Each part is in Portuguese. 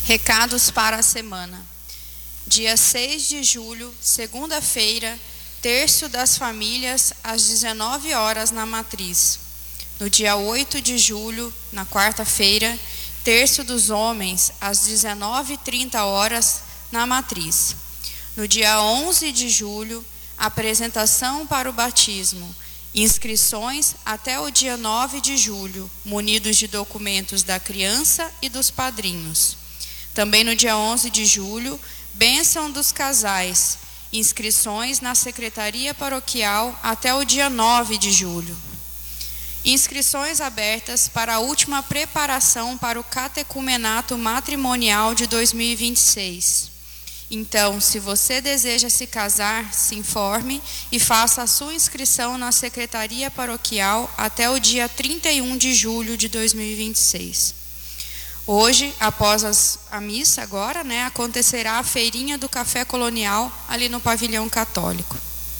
Recados para a semana. Dia 6 de julho, segunda-feira, Terço das Famílias, às 19 horas na Matriz. No dia 8 de julho, na quarta-feira, Terço dos Homens, às 19h30 horas na Matriz. No dia 11 de julho, apresentação para o batismo. Inscrições até o dia 9 de julho, munidos de documentos da criança e dos padrinhos. Também no dia 11 de julho, bênção dos casais. Inscrições na Secretaria Paroquial até o dia 9 de julho. Inscrições abertas para a última preparação para o catecumenato matrimonial de 2026. Então, se você deseja se casar, se informe e faça a sua inscrição na Secretaria Paroquial até o dia 31 de julho de 2026. Hoje, após a missa agora, acontecerá a feirinha do Café Colonial ali no Pavilhão Católico.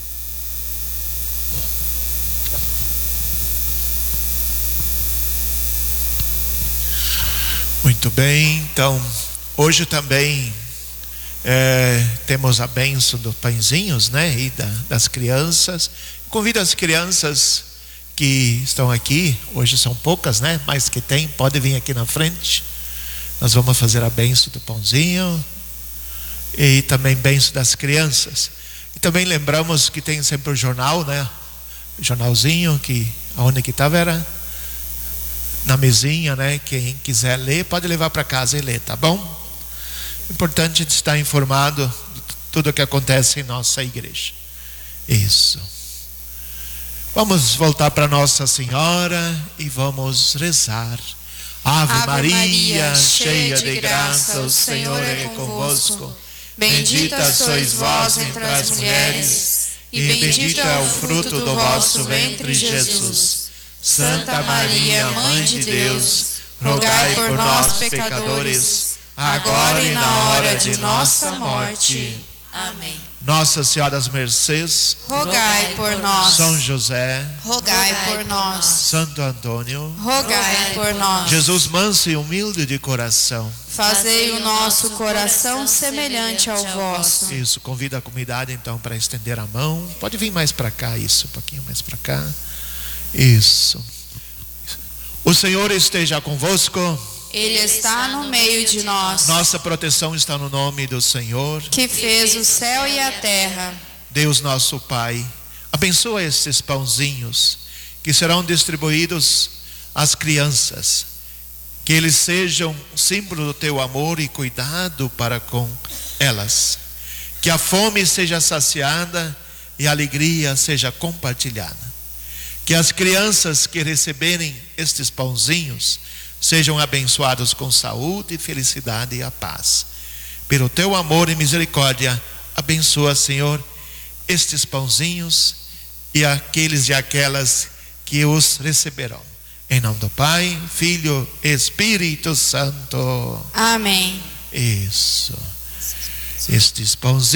Muito bem, então, hoje também temos a bênção dos pãezinhos, e das crianças. Convido as crianças que estão aqui, hoje são poucas, mas que tem, pode vir aqui na frente. Nós vamos fazer a bênção do pãozinho e também bênção das crianças. E também lembramos que tem sempre o jornal, o jornalzinho que aonde que estava era na mesinha, Quem quiser ler pode levar para casa e ler, tá bom? Importante estar informado de tudo o que acontece em nossa igreja. Isso. Vamos voltar para Nossa Senhora e vamos rezar. Ave Maria, cheia de graça, o Senhor é convosco. Bendita sois vós entre as mulheres, e bendito é o fruto do vosso ventre, Jesus. Santa Maria, Mãe de Deus, rogai por nós, pecadores, agora e na hora de nossa morte. Amém. Nossa Senhora das Mercês, rogai por nós. São José, rogai por nós. Santo Antônio, rogai por nós. Jesus manso e humilde de coração, fazei o nosso coração semelhante ao vosso. Isso, convida a comunidade então para estender a mão. Pode vir mais para cá, isso, um pouquinho mais para cá. Isso. O Senhor esteja convosco. Ele está no meio de nós. Nossa proteção está no nome do Senhor, que fez o céu e a terra. Deus nosso Pai, abençoa estes pãozinhos que serão distribuídos às crianças, que eles sejam símbolo do teu amor e cuidado para com elas, que a fome seja saciada e a alegria seja compartilhada, que as crianças que receberem estes pãozinhos sejam abençoados com saúde, felicidade e a paz. Pelo teu amor e misericórdia, abençoa, Senhor, estes pãozinhos e aqueles e aquelas que os receberão. Em nome do Pai, Filho e Espírito Santo. Amém. Isso. Estes pãozinhos